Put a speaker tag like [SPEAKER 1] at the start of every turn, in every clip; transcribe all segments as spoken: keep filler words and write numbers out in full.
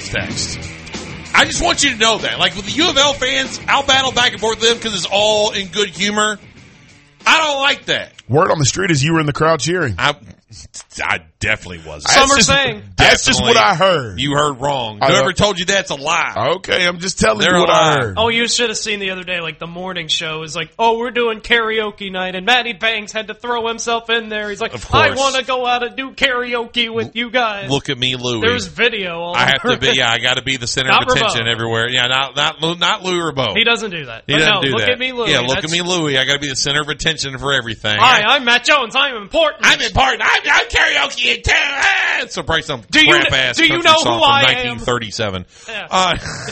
[SPEAKER 1] fans text. I just want you to know that. Like, with the U of L fans, I'll battle back and forth with them because it's all in good humor. I don't like that.
[SPEAKER 2] Word on the street is you were in the crowd cheering.
[SPEAKER 1] I, I definitely wasn't.
[SPEAKER 3] Some are
[SPEAKER 2] just,
[SPEAKER 3] saying.
[SPEAKER 2] That's just what I heard.
[SPEAKER 1] You heard wrong.
[SPEAKER 2] I
[SPEAKER 1] Whoever
[SPEAKER 2] know.
[SPEAKER 1] told you that's a lie.
[SPEAKER 2] Okay, I'm just telling
[SPEAKER 1] They're
[SPEAKER 2] you what
[SPEAKER 1] alive.
[SPEAKER 2] I heard.
[SPEAKER 3] Oh, you should have seen the other day, like the morning show is like, oh, we're doing karaoke night, and Matty Banks had to throw himself in there. He's like,
[SPEAKER 1] Of course.
[SPEAKER 3] I want to go out and do karaoke with you guys.
[SPEAKER 1] Look at me, Louie.
[SPEAKER 3] There's video all
[SPEAKER 1] I have
[SPEAKER 3] over
[SPEAKER 1] to be,
[SPEAKER 3] it.
[SPEAKER 1] yeah, I got to be the center
[SPEAKER 3] Not
[SPEAKER 1] of attention
[SPEAKER 3] Rabeau.
[SPEAKER 1] everywhere. Yeah, not not Lou, not Louie Rabeau.
[SPEAKER 3] He doesn't do that.
[SPEAKER 1] He
[SPEAKER 3] But
[SPEAKER 1] doesn't
[SPEAKER 3] no,
[SPEAKER 1] do
[SPEAKER 3] look
[SPEAKER 1] that.
[SPEAKER 3] at me, Louie.
[SPEAKER 1] Yeah, look
[SPEAKER 3] That's-
[SPEAKER 1] at me, Louie. I got to be the center of attention for everything.
[SPEAKER 3] Hi, I'm Matt Jones. I'm important.
[SPEAKER 1] I'm important. I'm, I'm karaoke in town. Ah, so probably some
[SPEAKER 3] Do you-
[SPEAKER 1] crap ass
[SPEAKER 3] do you
[SPEAKER 1] country
[SPEAKER 3] know
[SPEAKER 1] song
[SPEAKER 3] who I
[SPEAKER 1] from
[SPEAKER 3] am?
[SPEAKER 1] nineteen thirty-seven.
[SPEAKER 3] Yeah.
[SPEAKER 1] Uh,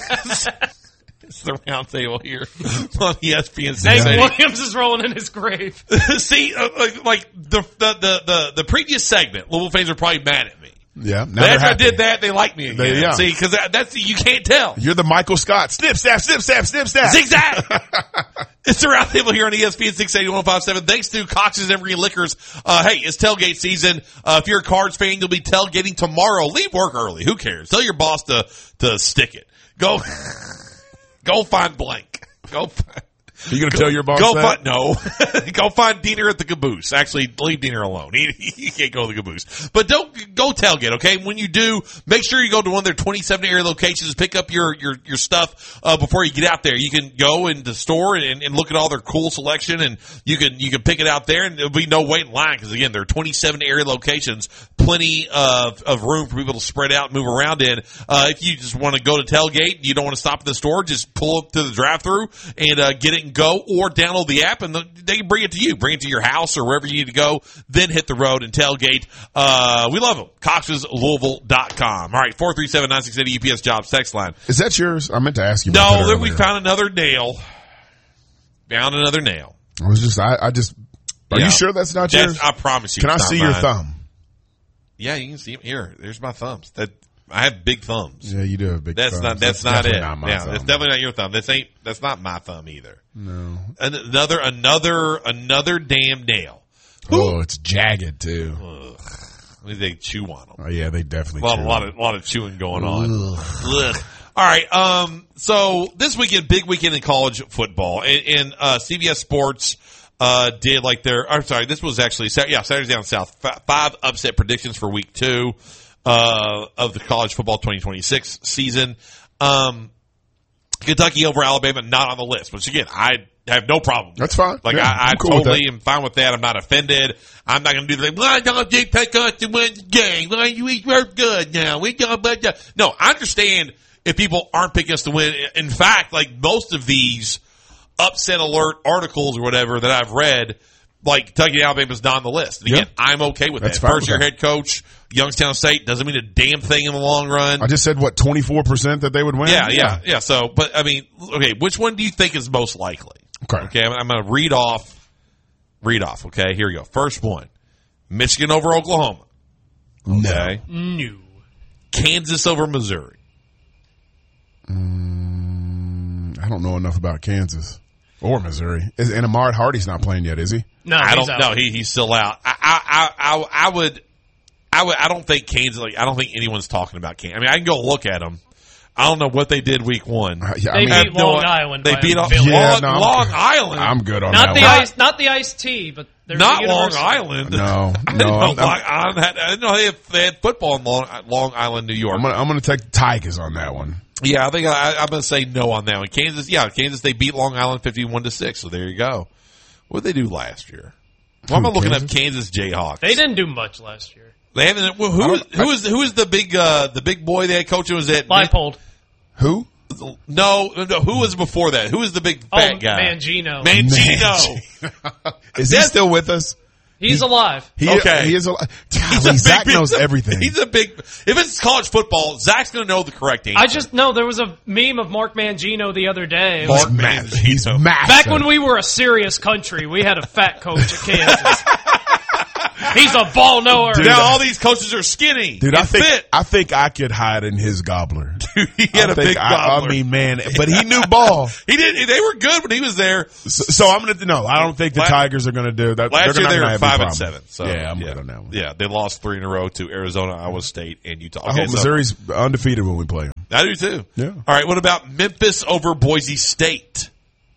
[SPEAKER 1] it's the round table here on E S P N
[SPEAKER 3] Hank
[SPEAKER 1] six eighty.
[SPEAKER 3] Williams is rolling in his grave.
[SPEAKER 1] See, uh, like, like the, the the the the previous segment, Louisville fans are probably mad at me.
[SPEAKER 2] Yeah, now
[SPEAKER 1] After
[SPEAKER 2] they're
[SPEAKER 1] I
[SPEAKER 2] happy.
[SPEAKER 1] did that, they like me again.
[SPEAKER 2] They- yeah.
[SPEAKER 1] See, because that, that's you can't tell.
[SPEAKER 2] You're the Michael Scott. Snip, snap, snip, snap, snip, snap.
[SPEAKER 1] Zigzag. It's the round table here on E S P N six eighty, one oh five point seven. Thanks to Cox's Evergreen Liquors. Uh, hey, it's tailgate season. Uh, if you're a Cards fan, you'll be tailgating tomorrow. Leave work early. Who cares? Tell your boss to, to stick it. Go, go find blank. Go find.
[SPEAKER 2] You gonna tell your boss
[SPEAKER 1] Go
[SPEAKER 2] that?
[SPEAKER 1] find no. Go find Diener at the caboose. Actually, leave Diener alone. He, he can't go to the caboose. But don't go tailgate. Okay, when you do, make sure you go to one of their twenty-seven area locations. Pick up your your your stuff uh, before you get out there. You can go in the store and, and look at all their cool selection, and you can you can pick it out there, and there'll be no wait in line because again, there are twenty-seven area locations, plenty of of room for people to spread out and move around in. Uh, if you just want to go to tailgate, you don't want to stop at the store, just pull up to the drive-through and uh, get it and go, or download the app and the, they can bring it to you, bring it to your house or wherever you need to go, then hit the road and tailgate. Uh, we love them. Cox's Louisville dot com. All right, four three seven, nine six eight U P S Jobs text line.
[SPEAKER 2] Is that yours? I meant to ask you about
[SPEAKER 1] No,
[SPEAKER 2] that
[SPEAKER 1] there we
[SPEAKER 2] earlier.
[SPEAKER 1] found another nail. Found another nail.
[SPEAKER 2] I was just, I, I just, are
[SPEAKER 1] Yeah.
[SPEAKER 2] you sure that's not yours?
[SPEAKER 1] That's, I promise you.
[SPEAKER 2] Can I
[SPEAKER 1] it's not
[SPEAKER 2] see your
[SPEAKER 1] mine.
[SPEAKER 2] thumb?
[SPEAKER 1] Yeah, you can see them here. There's my thumbs. That I have big thumbs.
[SPEAKER 2] Yeah, you do have big
[SPEAKER 1] That's
[SPEAKER 2] thumbs.
[SPEAKER 1] not. That's, not it.
[SPEAKER 2] definitely Not my
[SPEAKER 1] yeah,
[SPEAKER 2] thumb.
[SPEAKER 1] that's definitely not your thumb. This ain't. That's not my thumb either.
[SPEAKER 2] No.
[SPEAKER 1] An- Another, another, another damn nail.
[SPEAKER 2] Oh, it's jagged too.
[SPEAKER 1] Ugh. I mean, they chew on them.
[SPEAKER 2] Oh yeah, they definitely.
[SPEAKER 1] A lot,
[SPEAKER 2] chew.
[SPEAKER 1] a lot of, a lot of chewing going on. Ugh. All right. Um. So this weekend, big weekend in college football, and, and uh, C B S Sports uh, did like their. I'm sorry. This was actually Sat- yeah Saturday Down South. F- five upset predictions for week two uh, of the college football twenty twenty-six season. Um, Kentucky over Alabama, not on the list, which again, I have no problem with.
[SPEAKER 2] That's fine.
[SPEAKER 1] Like
[SPEAKER 2] Yeah,
[SPEAKER 1] I, I
[SPEAKER 2] I'm cool with
[SPEAKER 1] totally am fine with that. I'm not offended. I'm not going to do the thing. Well, don't you pick us to win the game? Well, you we're good now. We don't. But no, I understand if people aren't picking us to win. In fact, like most of these upset alert articles or whatever that I've read, like Kentucky and Alabama's not on the list. And again,
[SPEAKER 2] Yeah.
[SPEAKER 1] I'm okay with
[SPEAKER 2] That's
[SPEAKER 1] that.
[SPEAKER 2] fine
[SPEAKER 1] First
[SPEAKER 2] with
[SPEAKER 1] year
[SPEAKER 2] that.
[SPEAKER 1] head coach, Youngstown State doesn't mean a damn thing in the long run.
[SPEAKER 2] I just said what twenty-four percent that they would win.
[SPEAKER 1] Yeah, yeah, yeah. So, but I mean, okay, which one do you think is most likely?
[SPEAKER 2] Okay.
[SPEAKER 1] Okay, I'm, I'm going to read off. Read off. Okay, here we go. First one: Michigan over Oklahoma. Okay.
[SPEAKER 3] No.
[SPEAKER 1] Kansas over Missouri.
[SPEAKER 2] Mm, I don't know enough about Kansas or Missouri. Is, and Ahmad Hardy's not playing yet, is he?
[SPEAKER 3] No,
[SPEAKER 1] I
[SPEAKER 3] he's
[SPEAKER 1] don't
[SPEAKER 3] out.
[SPEAKER 1] know. He he's still out. I I I I, I would. I would. I don't think Kansas. Like, I don't think anyone's talking about Kansas. I mean, I can go look at them. I don't know what they did week one.
[SPEAKER 2] Uh, yeah,
[SPEAKER 3] They
[SPEAKER 2] I mean,
[SPEAKER 1] I have
[SPEAKER 3] beat Long
[SPEAKER 1] no-
[SPEAKER 3] Island
[SPEAKER 1] They
[SPEAKER 3] by
[SPEAKER 1] beat
[SPEAKER 3] a
[SPEAKER 1] off
[SPEAKER 3] village.
[SPEAKER 2] Yeah,
[SPEAKER 1] Long,
[SPEAKER 2] no, I'm
[SPEAKER 1] Long
[SPEAKER 2] good.
[SPEAKER 1] Island.
[SPEAKER 2] I'm good on
[SPEAKER 3] Not
[SPEAKER 2] that
[SPEAKER 3] the
[SPEAKER 2] one.
[SPEAKER 3] ice, not the iced tea, but there's
[SPEAKER 1] Not
[SPEAKER 3] a
[SPEAKER 1] Long
[SPEAKER 3] university.
[SPEAKER 1] Island.
[SPEAKER 2] No,
[SPEAKER 1] I didn't
[SPEAKER 2] no,
[SPEAKER 1] know
[SPEAKER 2] I'm-
[SPEAKER 1] Long Island had, I didn't know they had, they had football in Long, Long Island, New York.
[SPEAKER 2] I'm gonna, I'm gonna take the Tigers on that one.
[SPEAKER 1] Yeah, I think I, I'm going to say no on that one. Kansas, yeah, Kansas, they beat Long Island fifty-one to six, so there you go. What did they do last year? Why am I
[SPEAKER 2] Who,
[SPEAKER 1] looking
[SPEAKER 2] Kansas?
[SPEAKER 1] up Kansas Jayhawks?
[SPEAKER 3] They didn't do much last year.
[SPEAKER 1] They haven't. Well, who, who is who is the big uh, the big boy they had coaching was at
[SPEAKER 2] Who?
[SPEAKER 3] Leipold.
[SPEAKER 1] No, no, who was before that? Who was the big
[SPEAKER 3] Oh,
[SPEAKER 1] fat guy?
[SPEAKER 3] Mangino.
[SPEAKER 1] Mangino.
[SPEAKER 2] Is he still with us?
[SPEAKER 3] He's alive.
[SPEAKER 2] He,
[SPEAKER 1] Okay.
[SPEAKER 2] he is. A,
[SPEAKER 1] He's
[SPEAKER 2] golly,
[SPEAKER 1] a
[SPEAKER 2] Zach
[SPEAKER 1] big-
[SPEAKER 2] knows everything.
[SPEAKER 1] He's a big. If it's college football, Zach's going to know the correct answer.
[SPEAKER 3] I just know there was a meme of Mark Mangino the other day.
[SPEAKER 1] Mark
[SPEAKER 2] He's massive.
[SPEAKER 1] Mangino.
[SPEAKER 2] He's massive.
[SPEAKER 3] Back when we were a serious country, we had a fat coach at Kansas. He's a ball knower.
[SPEAKER 2] Dude,
[SPEAKER 1] now all these coaches are skinny.
[SPEAKER 2] Dude,
[SPEAKER 1] and
[SPEAKER 2] I think
[SPEAKER 1] fit.
[SPEAKER 2] I think I could hide in his gobbler.
[SPEAKER 1] he had
[SPEAKER 2] I
[SPEAKER 1] a
[SPEAKER 2] think
[SPEAKER 1] big
[SPEAKER 2] I,
[SPEAKER 1] gobbler.
[SPEAKER 2] I mean, man, but he knew ball.
[SPEAKER 1] he did. They were good when he was there.
[SPEAKER 2] So, so I'm gonna no. I don't think the
[SPEAKER 1] La-
[SPEAKER 2] Tigers are gonna do that.
[SPEAKER 1] Last
[SPEAKER 2] They're
[SPEAKER 1] year
[SPEAKER 2] not
[SPEAKER 1] they
[SPEAKER 2] gonna
[SPEAKER 1] were
[SPEAKER 2] have
[SPEAKER 1] five
[SPEAKER 2] any
[SPEAKER 1] and
[SPEAKER 2] problem.
[SPEAKER 1] seven. So
[SPEAKER 2] yeah, I'm
[SPEAKER 1] yeah.
[SPEAKER 2] good on that one.
[SPEAKER 1] Yeah, they lost three in a row to Arizona, Iowa State, and Utah.
[SPEAKER 2] I
[SPEAKER 1] Okay,
[SPEAKER 2] hope
[SPEAKER 1] so
[SPEAKER 2] Missouri's undefeated when we play them.
[SPEAKER 1] I do too.
[SPEAKER 2] Yeah.
[SPEAKER 1] All right. What about Memphis over Boise State?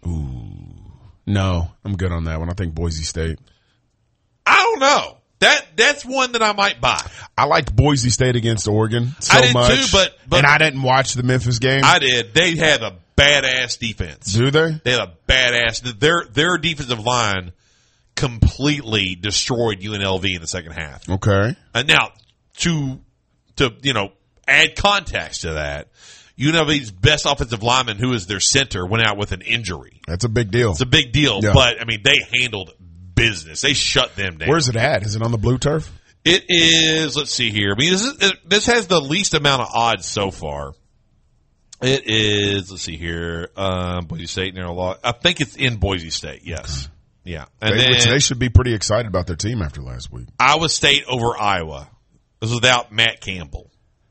[SPEAKER 2] No, I'm good on that one. I think Boise State.
[SPEAKER 1] I don't know. That that's one that I might buy.
[SPEAKER 2] I liked Boise State against Oregon so
[SPEAKER 1] I did
[SPEAKER 2] much.
[SPEAKER 1] too, but, but
[SPEAKER 2] and I didn't watch the Memphis game.
[SPEAKER 1] I did. They had a badass defense.
[SPEAKER 2] Do they?
[SPEAKER 1] They had a badass. Their their defensive line completely destroyed U N L V in the second half.
[SPEAKER 2] Okay.
[SPEAKER 1] And now to to you know add context to that, U N L V's best offensive lineman, who is their center, went out with an injury.
[SPEAKER 2] That's a big deal.
[SPEAKER 1] It's a big deal,
[SPEAKER 2] Yeah.
[SPEAKER 1] but I mean they handled business. They shut them down.
[SPEAKER 2] Where's it at? Is it on the blue turf?
[SPEAKER 1] It is. Let's see here. I mean, this is, this has the least amount of odds so far. It is. Let's see here. Um, Boise State near a lot. I think it's in Boise State. Yes. Yeah. And
[SPEAKER 2] They,
[SPEAKER 1] then
[SPEAKER 2] which they should be pretty excited about their team after last week.
[SPEAKER 1] Iowa State over Iowa. This is without Matt Campbell.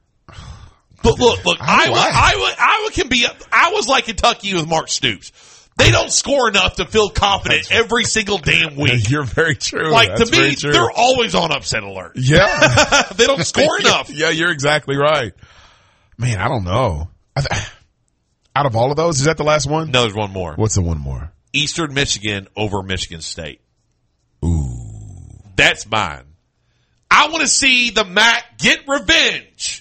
[SPEAKER 1] But look, look, Iowa,
[SPEAKER 2] Iowa.
[SPEAKER 1] Iowa, Iowa can be. Iowa's like Kentucky with Mark Stoops. They don't score enough to feel confident every single damn week.
[SPEAKER 2] You're very true.
[SPEAKER 1] Like
[SPEAKER 2] That's
[SPEAKER 1] to me,
[SPEAKER 2] very true.
[SPEAKER 1] they're always on upset alert.
[SPEAKER 2] Yeah.
[SPEAKER 1] They don't score enough.
[SPEAKER 2] Yeah, you're exactly right. Man, I don't know. I th- out of all of those, is that the last one?
[SPEAKER 1] No, there's one more.
[SPEAKER 2] What's the one more?
[SPEAKER 1] Eastern Michigan over Michigan State.
[SPEAKER 2] Ooh.
[SPEAKER 1] That's mine. I want to see the M A C get revenge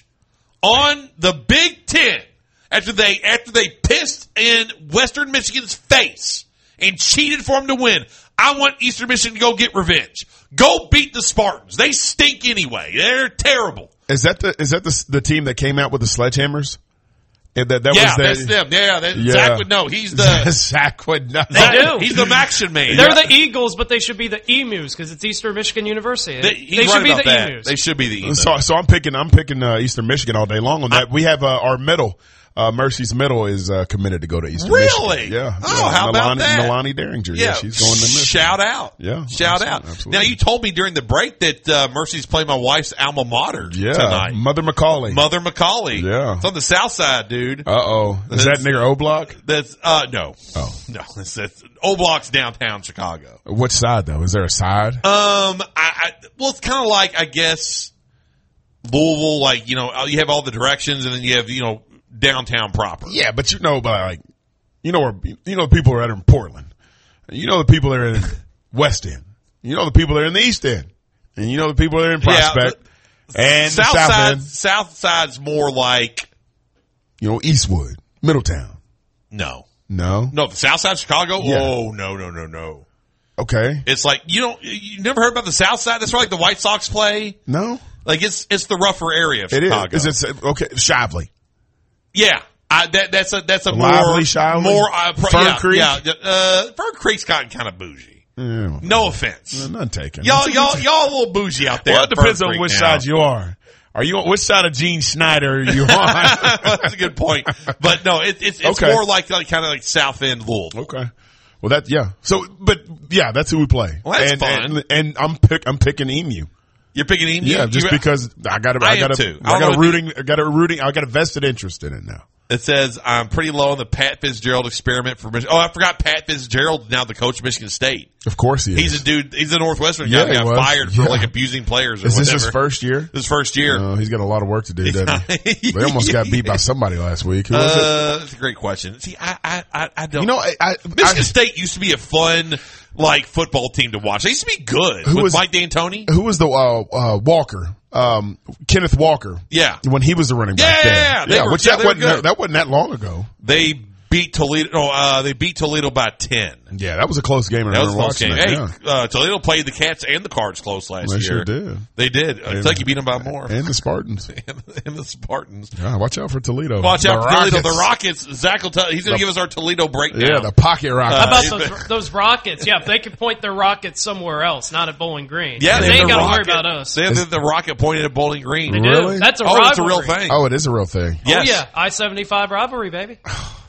[SPEAKER 1] on the Big Ten after they after they pissed in Western Michigan's face and cheated for them to win. I want Eastern Michigan to go get revenge. Go beat the Spartans. They stink anyway. They're terrible.
[SPEAKER 2] Is that the is that the the team that came out with the sledgehammers? And that that
[SPEAKER 1] Yeah,
[SPEAKER 2] was the,
[SPEAKER 1] that's them. Yeah, that,
[SPEAKER 2] Yeah.
[SPEAKER 1] Zach would know. He's the
[SPEAKER 2] Zach would know.
[SPEAKER 3] They do.
[SPEAKER 1] He's the action man.
[SPEAKER 3] They're the Eagles, but they should be the Emus because it's Eastern Michigan University.
[SPEAKER 1] They,
[SPEAKER 3] They,
[SPEAKER 1] he's
[SPEAKER 3] should
[SPEAKER 1] right
[SPEAKER 3] be
[SPEAKER 1] about
[SPEAKER 3] the
[SPEAKER 1] that.
[SPEAKER 3] Emus.
[SPEAKER 1] They should be the Emus.
[SPEAKER 2] So, so I'm picking, I'm picking uh, Eastern Michigan all day long on that. we have uh, our middle, uh, Mercy's middle is uh, committed to go to Eastern
[SPEAKER 1] Really?
[SPEAKER 2] Michigan. Yeah.
[SPEAKER 1] Oh,
[SPEAKER 2] yeah.
[SPEAKER 1] how about
[SPEAKER 2] Nalani,
[SPEAKER 1] that?
[SPEAKER 2] Nalani Derringer. Yeah. She's going to Michigan.
[SPEAKER 1] Shout out.
[SPEAKER 2] Yeah,
[SPEAKER 1] Shout
[SPEAKER 2] absolutely,
[SPEAKER 1] out.
[SPEAKER 2] absolutely.
[SPEAKER 1] Now, you told me during the break that uh, Mercy's playing my wife's alma mater
[SPEAKER 2] Yeah.
[SPEAKER 1] tonight.
[SPEAKER 2] Mother McCauley.
[SPEAKER 1] Mother McCauley.
[SPEAKER 2] Yeah.
[SPEAKER 1] It's on the south side, dude.
[SPEAKER 2] Uh oh. Is that
[SPEAKER 1] That's-
[SPEAKER 2] nigger O-Block?
[SPEAKER 1] That's, uh, no.
[SPEAKER 2] Oh.
[SPEAKER 1] No. It's, that's O-Block's downtown Chicago.
[SPEAKER 2] Which side though? Is there a side?
[SPEAKER 1] Um, I, I well, it's kind of like, I guess, Louisville, like, you know, you have all the directions and then you have, you know, downtown proper.
[SPEAKER 2] Yeah, but you know, but like, you know where, you know the people that are in Portland. You know the people that are in West End. You know the people that are in the East End. And you know the people that are in
[SPEAKER 1] Yeah,
[SPEAKER 2] Prospect. and
[SPEAKER 1] South
[SPEAKER 2] the South
[SPEAKER 1] side,
[SPEAKER 2] End.
[SPEAKER 1] south side's more like,
[SPEAKER 2] You know, Eastwood, Middletown.
[SPEAKER 1] no.
[SPEAKER 2] No?
[SPEAKER 1] No, the south side of Chicago?
[SPEAKER 2] Yeah.
[SPEAKER 1] Oh, no, no, no, no.
[SPEAKER 2] Okay.
[SPEAKER 1] It's like, you don't, you never heard about the south side? That's where like the White Sox play.
[SPEAKER 2] No?
[SPEAKER 1] Like it's, it's the rougher area of
[SPEAKER 2] It is.
[SPEAKER 1] Chicago.
[SPEAKER 2] Is it, okay, Shively.
[SPEAKER 1] Yeah. I, that, that's a, that's a more,
[SPEAKER 2] Lively, Shively?
[SPEAKER 1] more, uh, pro,
[SPEAKER 2] Fern
[SPEAKER 1] yeah,
[SPEAKER 2] Creek?
[SPEAKER 1] Yeah, uh, Fern Creek's gotten kind of bougie.
[SPEAKER 2] Yeah.
[SPEAKER 1] No offense.
[SPEAKER 2] None taken.
[SPEAKER 1] Y'all, y'all, y'all a little bougie out there.
[SPEAKER 2] Well,
[SPEAKER 1] in
[SPEAKER 2] it depends
[SPEAKER 1] Fern
[SPEAKER 2] on
[SPEAKER 1] Creek
[SPEAKER 2] which
[SPEAKER 1] now.
[SPEAKER 2] side you are. Are you on which side of Gene Snyder are you on?
[SPEAKER 1] That's a good point. But no, it, it's, it's
[SPEAKER 2] Okay.
[SPEAKER 1] more like, like kind of like South End Louisville.
[SPEAKER 2] Okay. Well, that yeah. So, but yeah, that's who we play.
[SPEAKER 1] Well, that's
[SPEAKER 2] and,
[SPEAKER 1] fun.
[SPEAKER 2] And, and I'm pick. I'm picking Emu.
[SPEAKER 1] You're picking Emu?
[SPEAKER 2] Yeah, just
[SPEAKER 1] You-
[SPEAKER 2] because I got a,
[SPEAKER 1] I
[SPEAKER 2] I
[SPEAKER 1] am
[SPEAKER 2] got a,
[SPEAKER 1] too. I
[SPEAKER 2] I
[SPEAKER 1] don't
[SPEAKER 2] got
[SPEAKER 1] know
[SPEAKER 2] a
[SPEAKER 1] if
[SPEAKER 2] rooting, I got a rooting, I got a vested interest in it now.
[SPEAKER 1] It says, I'm pretty low on the Pat Fitzgerald experiment for Michigan. Oh, I forgot Pat Fitzgerald, now the coach of Michigan State.
[SPEAKER 2] Of course he is.
[SPEAKER 1] He's a dude, he's a Northwestern
[SPEAKER 2] Yeah,
[SPEAKER 1] guy who
[SPEAKER 2] he
[SPEAKER 1] got
[SPEAKER 2] was.
[SPEAKER 1] fired for
[SPEAKER 2] Yeah.
[SPEAKER 1] like abusing players or
[SPEAKER 2] Is this
[SPEAKER 1] whatever.
[SPEAKER 2] his first year?
[SPEAKER 1] His first year.
[SPEAKER 2] Uh, he's got a lot of work to do, doesn't he? They almost got beat by somebody last week. Who was it?
[SPEAKER 1] Uh, that's a great question. See, I, I, I, I don't
[SPEAKER 2] You know, I, I,
[SPEAKER 1] Michigan
[SPEAKER 2] I
[SPEAKER 1] State used to be a fun, like, football team to watch. They used to be good
[SPEAKER 2] Who
[SPEAKER 1] with
[SPEAKER 2] was-
[SPEAKER 1] Mike D'Antoni.
[SPEAKER 2] who was the uh, uh, Walker? Um, Kenneth Walker.
[SPEAKER 1] Yeah.
[SPEAKER 2] When he was the running back
[SPEAKER 1] Yeah,
[SPEAKER 2] there.
[SPEAKER 1] yeah, yeah. They were-
[SPEAKER 2] which
[SPEAKER 1] yeah,
[SPEAKER 2] that
[SPEAKER 1] they were
[SPEAKER 2] wasn't that,
[SPEAKER 1] good.
[SPEAKER 2] that wasn't that long ago.
[SPEAKER 1] They beat Toledo. No, uh, they beat Toledo by ten.
[SPEAKER 2] Yeah, that was a close game. I
[SPEAKER 1] That was a
[SPEAKER 2] remember
[SPEAKER 1] close game.
[SPEAKER 2] watching
[SPEAKER 1] Hey,
[SPEAKER 2] that, yeah.
[SPEAKER 1] uh, Toledo played the Cats and the Cards close last
[SPEAKER 2] They
[SPEAKER 1] year.
[SPEAKER 2] sure did.
[SPEAKER 1] They did. Uh, Kentucky beat them by more.
[SPEAKER 2] And the Spartans.
[SPEAKER 1] And, and the Spartans.
[SPEAKER 2] Yeah, watch out for Toledo.
[SPEAKER 1] Watch
[SPEAKER 2] The
[SPEAKER 1] out for Toledo. The
[SPEAKER 2] Rockets.
[SPEAKER 1] Rockets. Zach will tell. He's going to
[SPEAKER 2] The-
[SPEAKER 1] give us our Toledo breakdown.
[SPEAKER 2] Yeah, the pocket rocket.
[SPEAKER 3] How about
[SPEAKER 1] Uh,
[SPEAKER 3] those those rockets? Yeah, if they could point their rockets somewhere else, not at Bowling Green.
[SPEAKER 1] Yeah,
[SPEAKER 3] they,
[SPEAKER 1] have
[SPEAKER 3] ain't
[SPEAKER 1] the
[SPEAKER 3] got to worry
[SPEAKER 1] rocket-
[SPEAKER 3] about us.
[SPEAKER 1] They have the, the rocket pointed at Bowling Green.
[SPEAKER 3] They
[SPEAKER 2] Really?
[SPEAKER 3] do. That's a
[SPEAKER 1] Oh,
[SPEAKER 3] rivalry.
[SPEAKER 1] it's a real thing.
[SPEAKER 2] Oh, it is a real thing.
[SPEAKER 1] Yes.
[SPEAKER 3] Oh yeah, I seventy-five rivalry, baby.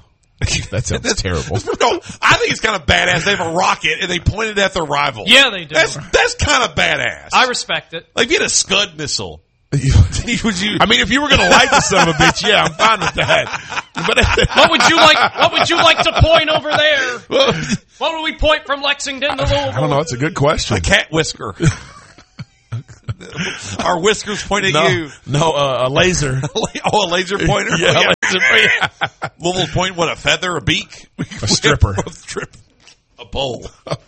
[SPEAKER 2] That sounds terrible.
[SPEAKER 1] No, I think it's kind of badass. They have a rocket and they point it at their rival.
[SPEAKER 3] Yeah, they do.
[SPEAKER 1] That's that's kind of badass.
[SPEAKER 3] I respect it.
[SPEAKER 1] like if you had a Scud missile. Would you?
[SPEAKER 2] I mean, if you were going to like the son of a bitch, yeah, I'm fine with that. But
[SPEAKER 3] What would you like? What would you like to point over there? What would we point from Lexington to Louisville?
[SPEAKER 2] I don't know. It's a good question.
[SPEAKER 1] A cat whisker. Our whiskers point at
[SPEAKER 2] no,
[SPEAKER 1] you.
[SPEAKER 2] No, uh, a laser.
[SPEAKER 1] Oh, a laser pointer?
[SPEAKER 2] Yeah,
[SPEAKER 1] yeah.
[SPEAKER 2] a laser pointer.
[SPEAKER 1] Louisville's point, what, a feather, a beak?
[SPEAKER 2] A stripper.
[SPEAKER 1] a strip. A pole.
[SPEAKER 2] A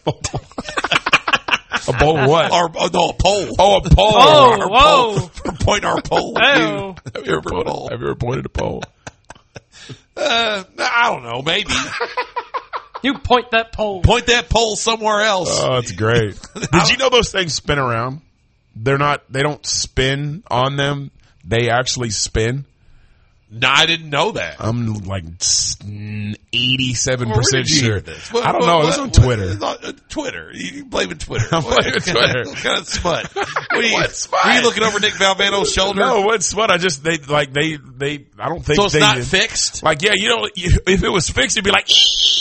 [SPEAKER 2] bowl of what?
[SPEAKER 1] Our, oh, no, a pole.
[SPEAKER 2] Oh, a pole.
[SPEAKER 3] Oh,
[SPEAKER 1] our
[SPEAKER 3] whoa.
[SPEAKER 1] Pole. We're pointing our pole.
[SPEAKER 3] Oh.
[SPEAKER 2] Have you, ever pointed, have you ever pointed a pole?
[SPEAKER 1] Uh, I don't know, maybe.
[SPEAKER 3] You point that pole.
[SPEAKER 1] Point that pole somewhere else.
[SPEAKER 2] Oh, that's great. Did you know those things spin around? They're not, they don't spin on them. They actually spin.
[SPEAKER 1] No, I didn't know that.
[SPEAKER 2] I'm like eighty-seven
[SPEAKER 1] Well, where
[SPEAKER 2] percent
[SPEAKER 1] did you
[SPEAKER 2] sure.
[SPEAKER 1] hear this? What,
[SPEAKER 2] I don't
[SPEAKER 1] what,
[SPEAKER 2] know.
[SPEAKER 1] What,
[SPEAKER 2] It's on
[SPEAKER 1] what,
[SPEAKER 2] Twitter.
[SPEAKER 1] What, uh, Twitter. You blame it Twitter.
[SPEAKER 2] I'm blaming
[SPEAKER 1] what,
[SPEAKER 2] Twitter.
[SPEAKER 1] What kind of smut? What are you,
[SPEAKER 2] What smut?
[SPEAKER 1] Are you looking over Nick Valvano's shoulder?
[SPEAKER 2] No, what's what? I just, they, like, they, they, I don't think
[SPEAKER 1] So it's
[SPEAKER 2] they
[SPEAKER 1] not
[SPEAKER 2] did.
[SPEAKER 1] fixed?
[SPEAKER 2] Like, yeah, you know, you, if it was fixed, it'd be like,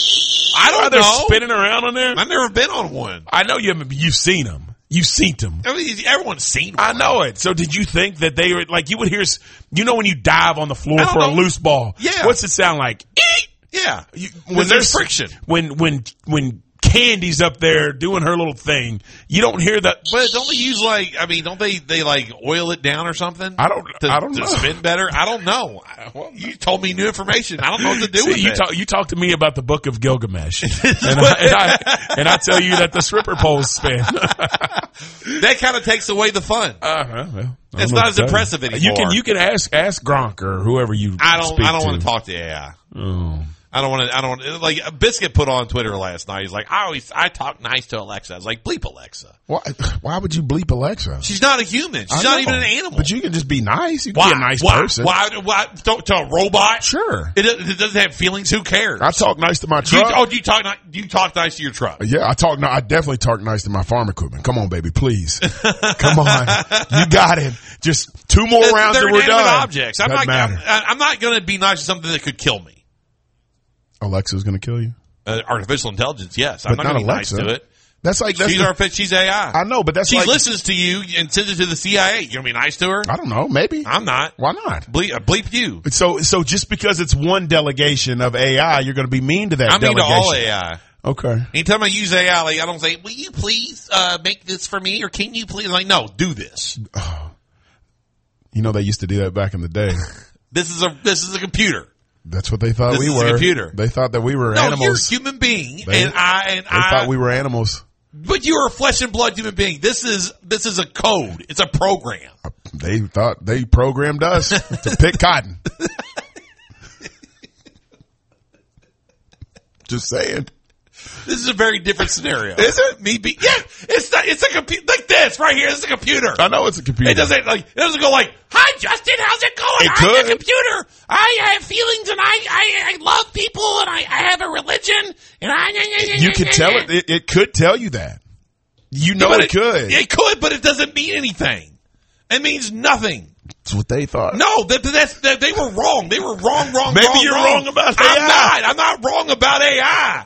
[SPEAKER 1] I don't
[SPEAKER 2] are they
[SPEAKER 1] know.
[SPEAKER 2] spinning around on there?
[SPEAKER 1] I've never been on one.
[SPEAKER 2] I know you haven't, you've seen them. You've seen them.
[SPEAKER 1] I mean, everyone's seen one.
[SPEAKER 2] I know it. So did you think that they were, like, you would hear, you know when you dive on the floor
[SPEAKER 1] I don't
[SPEAKER 2] for
[SPEAKER 1] know.
[SPEAKER 2] a loose ball?
[SPEAKER 1] Yeah.
[SPEAKER 2] What's it sound like?
[SPEAKER 1] Yeah.
[SPEAKER 2] You,
[SPEAKER 1] When there's friction.
[SPEAKER 2] When, when, when Candy's up there doing her little thing, you don't hear that.
[SPEAKER 1] But don't they use like, I mean, don't they, they like oil it down or something?
[SPEAKER 2] I don't,
[SPEAKER 1] to,
[SPEAKER 2] I don't
[SPEAKER 1] to
[SPEAKER 2] know.
[SPEAKER 1] spin better? I don't know. I- well, you told me new information. I don't know what to do
[SPEAKER 2] See,
[SPEAKER 1] with
[SPEAKER 2] you
[SPEAKER 1] it.
[SPEAKER 2] talk, you talk to me about the Book of Gilgamesh, and, I, and, I, and I tell you that the stripper poles spin.
[SPEAKER 1] That kind of takes away the fun.
[SPEAKER 2] Uh-huh, well, I
[SPEAKER 1] It's
[SPEAKER 2] don't know
[SPEAKER 1] not
[SPEAKER 2] what
[SPEAKER 1] as
[SPEAKER 2] to tell
[SPEAKER 1] impressive
[SPEAKER 2] you.
[SPEAKER 1] anymore.
[SPEAKER 2] You can you can ask ask Gronk or whoever you.
[SPEAKER 1] I don't.
[SPEAKER 2] Speak
[SPEAKER 1] I don't
[SPEAKER 2] to.
[SPEAKER 1] want to talk to A I.
[SPEAKER 2] Oh.
[SPEAKER 1] I don't want to. I don't want like Biscuit put on Twitter last night. He's like, I always I talk nice to Alexa. I was like, bleep Alexa.
[SPEAKER 2] Why? Why would you bleep Alexa?
[SPEAKER 1] She's not a human. She's
[SPEAKER 2] I
[SPEAKER 1] not
[SPEAKER 2] know,
[SPEAKER 1] even an animal.
[SPEAKER 2] But you can just be nice. You can
[SPEAKER 1] why?
[SPEAKER 2] be a nice
[SPEAKER 1] why?
[SPEAKER 2] person.
[SPEAKER 1] Why? Why? To, to a robot?
[SPEAKER 2] Sure.
[SPEAKER 1] It, it doesn't have feelings. Who cares?
[SPEAKER 2] I talk nice to my
[SPEAKER 1] Do you,
[SPEAKER 2] truck.
[SPEAKER 1] oh, do you talk? ni- Do you talk nice to your truck?
[SPEAKER 2] Yeah, I talk. No, I definitely talk nice to my farm equipment. Come on, baby, please. Come on, you got it. Just two more
[SPEAKER 1] They're-
[SPEAKER 2] rounds
[SPEAKER 1] they're
[SPEAKER 2] and we're
[SPEAKER 1] inanimate
[SPEAKER 2] done.
[SPEAKER 1] objects. I'm
[SPEAKER 2] Doesn't
[SPEAKER 1] not. I'm,
[SPEAKER 2] matter.
[SPEAKER 1] I'm not going to be nice to something that could kill me.
[SPEAKER 2] Alexa's going to kill you.
[SPEAKER 1] Uh, artificial intelligence, yes. I'm
[SPEAKER 2] But
[SPEAKER 1] not
[SPEAKER 2] not
[SPEAKER 1] going to be
[SPEAKER 2] Alexa.
[SPEAKER 1] nice to it.
[SPEAKER 2] That's like that's
[SPEAKER 1] She's
[SPEAKER 2] the-
[SPEAKER 1] our fit. She's A I.
[SPEAKER 2] I know, but that's
[SPEAKER 1] She
[SPEAKER 2] like
[SPEAKER 1] listens to you and sends it to the C I A. You gonna be nice to her?
[SPEAKER 2] I don't know. Maybe.
[SPEAKER 1] I'm not.
[SPEAKER 2] Why not?
[SPEAKER 1] Bleep, uh, bleep you.
[SPEAKER 2] So so just because it's one delegation of A I, you're going to be mean to that
[SPEAKER 1] I mean to
[SPEAKER 2] delegation.
[SPEAKER 1] all A I.
[SPEAKER 2] Okay.
[SPEAKER 1] Anytime I use A I, like, I don't say, "Will you please uh, make this for me?" or "Can you please?" I'm like, no, do this.
[SPEAKER 2] You know they used to do that back in the day.
[SPEAKER 1] This is a this is a computer.
[SPEAKER 2] That's what they thought
[SPEAKER 1] This
[SPEAKER 2] we
[SPEAKER 1] is a
[SPEAKER 2] were.
[SPEAKER 1] computer.
[SPEAKER 2] They thought that we were
[SPEAKER 1] No,
[SPEAKER 2] animals.
[SPEAKER 1] you're a human being,
[SPEAKER 2] They-
[SPEAKER 1] and I and
[SPEAKER 2] They
[SPEAKER 1] I.
[SPEAKER 2] thought we were animals.
[SPEAKER 1] But you're a flesh and blood human being. This is this is a code. It's a program.
[SPEAKER 2] They thought they programmed us to pick cotton. Just saying.
[SPEAKER 1] This is a very different scenario.
[SPEAKER 2] Is it?
[SPEAKER 1] Me be yeah. It's not. It's a computer like this right here. This is a computer.
[SPEAKER 2] I know it's a computer.
[SPEAKER 1] It doesn't like it doesn't go like, "Hi Justin, how's it going?
[SPEAKER 2] It
[SPEAKER 1] I'm
[SPEAKER 2] could.
[SPEAKER 1] the computer. I have feelings and I I, I love people and I, I have a religion and I."
[SPEAKER 2] You could tell it, it. It could tell you that. You know
[SPEAKER 1] But
[SPEAKER 2] it, could.
[SPEAKER 1] It could, but it doesn't mean anything. It means nothing.
[SPEAKER 2] That's what they thought.
[SPEAKER 1] No, that, that's that, they were wrong. They were wrong, wrong,
[SPEAKER 2] Maybe
[SPEAKER 1] wrong.
[SPEAKER 2] you're
[SPEAKER 1] wrong.
[SPEAKER 2] wrong about
[SPEAKER 1] I'm
[SPEAKER 2] A I.
[SPEAKER 1] not. I'm not wrong about A I.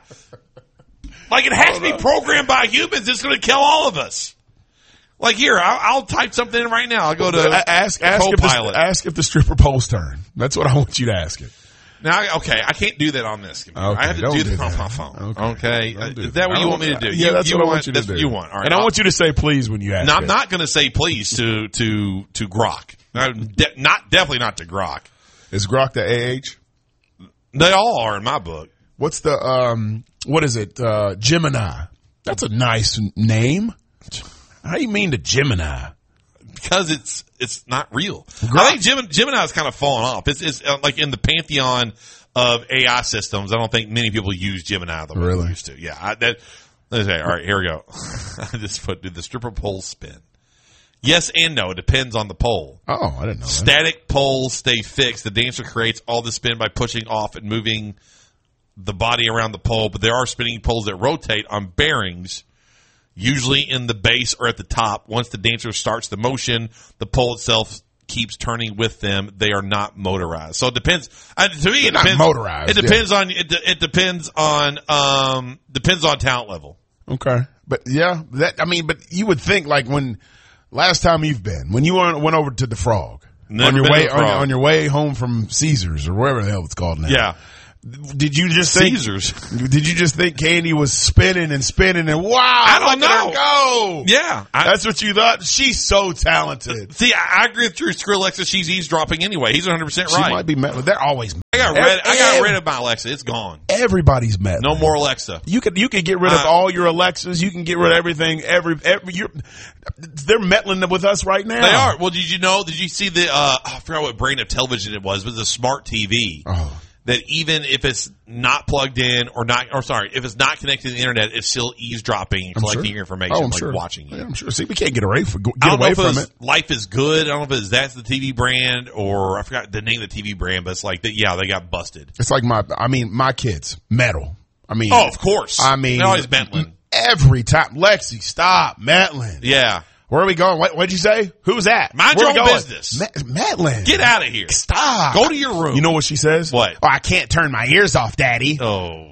[SPEAKER 1] Like, it has to be programmed by humans. It's going to kill all of us. Like, here, I'll, I'll type something in right now. I'll go to
[SPEAKER 2] A- ask ask if, the,
[SPEAKER 1] Copilot.
[SPEAKER 2] ask if the stripper pole's turn. That's what I want you to ask it.
[SPEAKER 1] Now, I- okay, I can't do that on this computer.
[SPEAKER 2] Okay,
[SPEAKER 1] I have to
[SPEAKER 2] don't
[SPEAKER 1] do
[SPEAKER 2] do
[SPEAKER 1] that on
[SPEAKER 2] that.
[SPEAKER 1] my phone.
[SPEAKER 2] Okay.
[SPEAKER 1] Okay,
[SPEAKER 2] Don't do
[SPEAKER 1] is
[SPEAKER 2] that.
[SPEAKER 1] that what
[SPEAKER 2] I
[SPEAKER 1] you
[SPEAKER 2] don't-
[SPEAKER 1] want me to do?
[SPEAKER 2] Yeah,
[SPEAKER 1] You-
[SPEAKER 2] that's
[SPEAKER 1] you
[SPEAKER 2] what I
[SPEAKER 1] want,
[SPEAKER 2] want you to
[SPEAKER 1] that's
[SPEAKER 2] do.
[SPEAKER 1] what you want. All right,
[SPEAKER 2] and I
[SPEAKER 1] I'll-
[SPEAKER 2] want you to say please when you ask
[SPEAKER 1] Now, I'm
[SPEAKER 2] it.
[SPEAKER 1] not going to say please to to to Grok. I'm de- not definitely not to Grok.
[SPEAKER 2] Is Grok the A H?
[SPEAKER 1] They all are in my book.
[SPEAKER 2] What's the, um, what is it? Uh, Gemini. That's a nice name. How do you mean to Gemini?
[SPEAKER 1] Because it's it's not real.
[SPEAKER 2] Grok-
[SPEAKER 1] I think Gemini, Gemini's kind of fallen off. It's, it's uh, like in the pantheon of A I systems. I don't think many people use Gemini the way
[SPEAKER 2] Really?
[SPEAKER 1] they used to. Yeah. I, that, okay. All right. Here we go. I just put did the stripper pole spin? Yes and no. It depends on the pole.
[SPEAKER 2] Oh, I didn't know that.
[SPEAKER 1] Static poles stay fixed. The dancer creates all the spin by pushing off and moving the body around the pole, but there are spinning poles that rotate on bearings, usually in the base or at the top. Once the dancer starts the motion, the pole itself keeps turning with them. They are not motorized. So it depends. Uh, to me,
[SPEAKER 2] They're
[SPEAKER 1] it
[SPEAKER 2] not
[SPEAKER 1] depends.
[SPEAKER 2] motorized,
[SPEAKER 1] It depends on. It, de- it depends on. Um, depends on talent level.
[SPEAKER 2] Okay. But yeah, that, I mean, but you would think like when, last time you've been, when you went, went over to the Frog,
[SPEAKER 1] Never
[SPEAKER 2] on your
[SPEAKER 1] been
[SPEAKER 2] way,
[SPEAKER 1] to the
[SPEAKER 2] on,
[SPEAKER 1] Frog.
[SPEAKER 2] on your way home from Caesars or wherever the hell it's called now.
[SPEAKER 1] Yeah.
[SPEAKER 2] Did you just think
[SPEAKER 1] Caesars?
[SPEAKER 2] Did you just think Candy was spinning and spinning and wow?
[SPEAKER 1] I don't
[SPEAKER 2] look at
[SPEAKER 1] know.
[SPEAKER 2] her go.
[SPEAKER 1] Yeah. I,
[SPEAKER 2] That's what you thought. She's so talented.
[SPEAKER 1] see, I, I agree with Drew Alexa. She's eavesdropping anyway. He's one hundred percent
[SPEAKER 2] She
[SPEAKER 1] right.
[SPEAKER 2] might be met. They're always.
[SPEAKER 1] I got rid. I got rid of my Alexa. It's gone.
[SPEAKER 2] Everybody's met.
[SPEAKER 1] No more Alexa.
[SPEAKER 2] You could you could get rid of
[SPEAKER 1] Uh,
[SPEAKER 2] all your Alexas. You can get rid of everything. Every every you're, they're meddling with us right now.
[SPEAKER 1] They are. Well, did you know? Did you see the? Uh, I forgot what brand of television it was. But it was a smart T V.
[SPEAKER 2] Oh.
[SPEAKER 1] That even if it's not plugged in or not, or sorry, if it's not connected to the internet, it's still eavesdropping and
[SPEAKER 2] I'm
[SPEAKER 1] collecting
[SPEAKER 2] sure.
[SPEAKER 1] your information,
[SPEAKER 2] Oh, I'm
[SPEAKER 1] like
[SPEAKER 2] sure.
[SPEAKER 1] watching you.
[SPEAKER 2] Yeah, I'm sure. See, we can't get away from get
[SPEAKER 1] I don't know
[SPEAKER 2] away
[SPEAKER 1] if
[SPEAKER 2] from
[SPEAKER 1] it's
[SPEAKER 2] it.
[SPEAKER 1] Life is Good. I don't know if it's that's the T V brand or I forgot the name of the T V brand, but it's like that. Yeah, they got busted.
[SPEAKER 2] It's like my. I mean, my kids metal. I mean,
[SPEAKER 1] Oh, of course.
[SPEAKER 2] I mean,
[SPEAKER 1] they're always meddling.
[SPEAKER 2] every time. Lexi, stop meddling.
[SPEAKER 1] Yeah,
[SPEAKER 2] Where are we going? What, what'd you say? Who's that?
[SPEAKER 1] Mind
[SPEAKER 2] Where
[SPEAKER 1] your
[SPEAKER 2] we
[SPEAKER 1] own
[SPEAKER 2] going?
[SPEAKER 1] business.
[SPEAKER 2] Ma- Madeline.
[SPEAKER 1] get out of here.
[SPEAKER 2] Stop.
[SPEAKER 1] Go to your room.
[SPEAKER 2] You know what she says?
[SPEAKER 1] What?
[SPEAKER 2] Oh, I can't turn my ears off, Daddy.
[SPEAKER 1] Oh,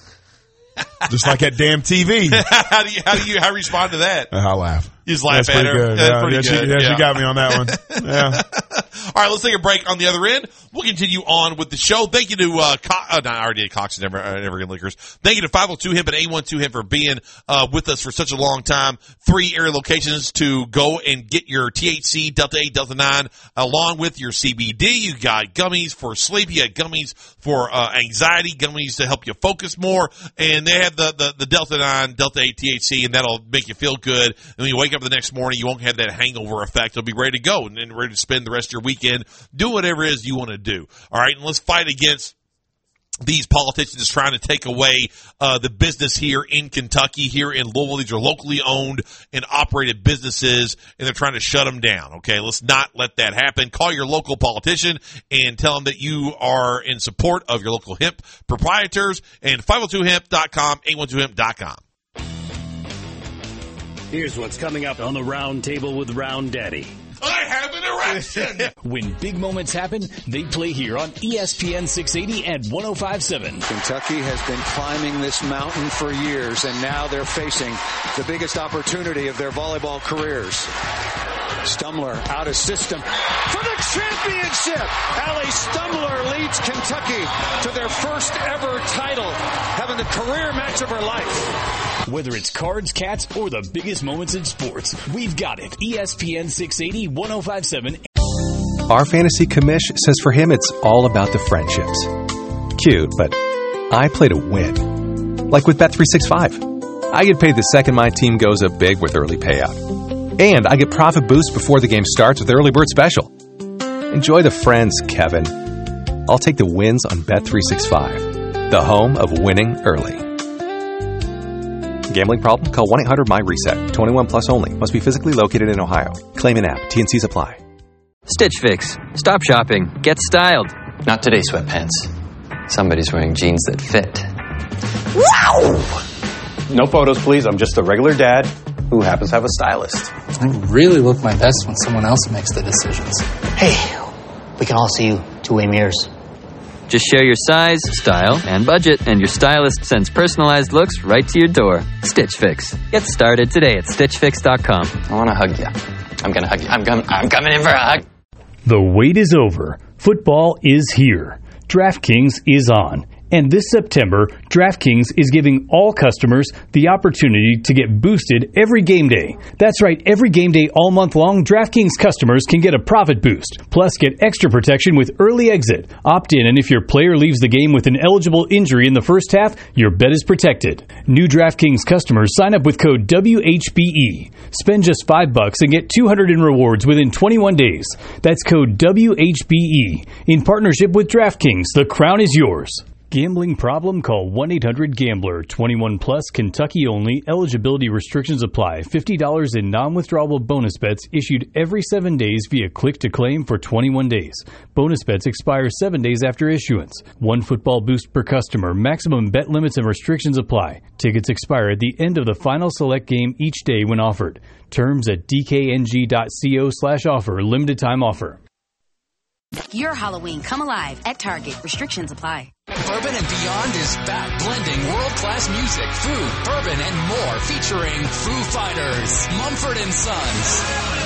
[SPEAKER 2] Just like that damn T V.
[SPEAKER 1] how do you how do you how do you respond to that?
[SPEAKER 2] I laugh.
[SPEAKER 1] You just laugh
[SPEAKER 2] That's
[SPEAKER 1] at
[SPEAKER 2] pretty
[SPEAKER 1] her.
[SPEAKER 2] good.
[SPEAKER 1] That's
[SPEAKER 2] yeah,
[SPEAKER 1] pretty
[SPEAKER 2] yeah,
[SPEAKER 1] good.
[SPEAKER 2] She, yeah,
[SPEAKER 1] Yeah.
[SPEAKER 2] she got me on that one. Yeah.
[SPEAKER 1] All right, let's take a break on the other end. We'll continue on with the show. Thank you to, uh, Co- uh no, I already did Cox and Ever, uh, Evergreen Liquors. Thank you to five oh two hemp and A twelve hemp for being, uh, with us for such a long time. Three area locations to go and get your T H C, Delta eight, Delta nine, along with your C B D. You got gummies for sleep. You got gummies for, uh, anxiety, gummies to help you focus more. And they have the, the, the Delta nine, Delta eight T H C, and that'll make you feel good. And when you wake up the next morning, you won't have that hangover effect. You'll be ready to go and then ready to spend the rest of your weekend. Do whatever it is you want to do. All right. And let's fight against these politicians trying to take away uh, the business here in Kentucky, here in Louisville. These are locally owned and operated businesses, and they're trying to shut them down. Okay, let's not let that happen. Call your local politician and tell them that you are in support of your local hemp proprietors. And five oh two hemp dot com, eight one two hemp dot com.
[SPEAKER 4] Here's what's coming up on the Round Table with Round Daddy.
[SPEAKER 1] I have an erection.
[SPEAKER 5] When big moments happen, they play here on E S P N six eighty and one oh five point seven.
[SPEAKER 6] Kentucky has been climbing this mountain for years, and now they're facing the biggest opportunity of their volleyball careers. Stumler out of system for the championship. Allie Stumler leads Kentucky to their first ever title, having the career match of her life.
[SPEAKER 5] Whether it's cards, cats, or the biggest moments in sports, we've got it. E S P N six eighty, one oh five point seven.
[SPEAKER 7] Our fantasy commish says for him it's all about the friendships. Cute, but I play to win. Like with Bet three sixty-five. I get paid the second my team goes up big with early payout. And I get profit boost before the game starts with Early Bird Special. Enjoy the friends, Kevin. I'll take the wins on Bet three sixty-five, the home of winning early. Gambling problem? Call one eight hundred my reset. twenty-one plus only. Must be physically located in Ohio. Claim an app. T N Cs apply.
[SPEAKER 8] Stitch Fix. Stop shopping. Get styled. Not today, sweatpants. Somebody's wearing jeans that fit.
[SPEAKER 9] Wow! No photos, please. I'm just a regular dad who happens to have a stylist.
[SPEAKER 10] I really look my best when someone else makes the decisions. Hey, we can all see you two-way mirrors.
[SPEAKER 8] Just share your size, style, and budget, and your stylist sends personalized looks right to your door. Stitch Fix. Get started today at stitch fix dot com. I want to hug you. I'm going to hug you. I'm coming, I'm coming in for a hug.
[SPEAKER 4] The wait is over. Football is here. DraftKings is on. And this September, DraftKings is giving all customers the opportunity to get boosted every game day. That's right, every game day all month long, DraftKings customers can get a profit boost. Plus, get extra protection with early exit. Opt in, and if your player leaves the game with an eligible injury in the first half, your bet is protected. New DraftKings customers sign up with code W H B E. Spend just five bucks and get two hundred in rewards within twenty-one days. That's code W H B E. In partnership with DraftKings, the crown is yours. Gambling problem? Call one eight hundred gambler. twenty-one plus, Kentucky only. Eligibility restrictions apply. fifty dollars in non-withdrawable bonus bets issued every seven days via click to claim for twenty-one days. Bonus bets expire seven days after issuance. One football boost per customer. Maximum bet limits and restrictions apply. Tickets expire at the end of the final select game each day when offered. Terms at d k n g dot co slash offer. Limited time offer.
[SPEAKER 11] Your Halloween come alive at Target. Restrictions apply.
[SPEAKER 5] Bourbon and Beyond is back, blending world-class music, food, bourbon, and more, featuring Foo Fighters, Mumford and Sons,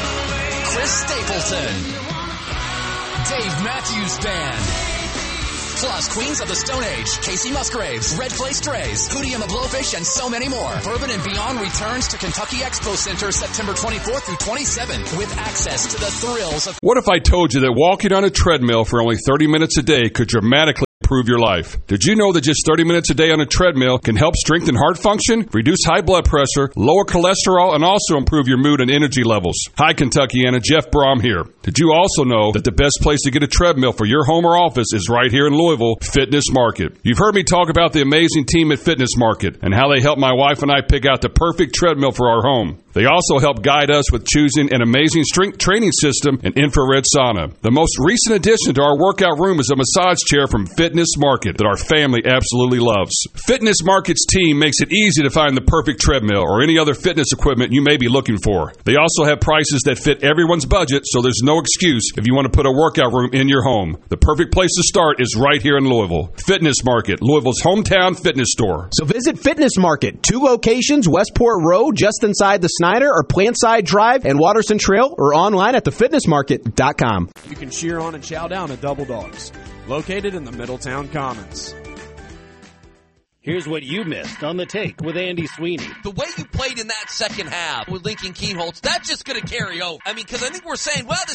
[SPEAKER 5] Chris Stapleton, Dave Matthews Band, Plus, Queens of the Stone Age, Casey Musgraves, Red Clay Strays, Hootie and the Blowfish, and so many more. Bourbon and Beyond returns to Kentucky Expo Center September twenty-fourth through twenty-seventh with access to the thrills of...
[SPEAKER 12] What if I told you that walking on a treadmill for only thirty minutes a day could dramatically improve your life? Did you know that just thirty minutes a day on a treadmill can help strengthen heart function, reduce high blood pressure, lower cholesterol, and also improve your mood and energy levels? Hi, Kentuckiana, Jeff Brom here. Did you also know that the best place to get a treadmill for your home or office is right here in Louisville, Fitness Market? You've heard me talk about the amazing team at Fitness Market and how they helped my wife and I pick out the perfect treadmill for our home. They also help guide us with choosing an amazing strength training system and infrared sauna. The most recent addition to our workout room is a massage chair from Fitness Market that our family absolutely loves. Fitness Market's team makes it easy to find the perfect treadmill or any other fitness equipment you may be looking for. They also have prices that fit everyone's budget, so there's no excuse if you want to put a workout room in your home. The perfect place to start is right here in Louisville. Fitness Market, Louisville's hometown fitness store.
[SPEAKER 13] So visit Fitness Market, two locations, Westport Road, just inside the Snyder or Plantside Drive and Waterston Trail, or online at the fitness market dot com.
[SPEAKER 14] You can cheer on and chow down at Double Dogs, located in the Middletown Commons.
[SPEAKER 15] Here's what you missed on The Take with Andy Sweeney.
[SPEAKER 16] The way you played in that second half with Lincoln Kienholz, that's just going to carry over. I mean, because I think we're saying, well, this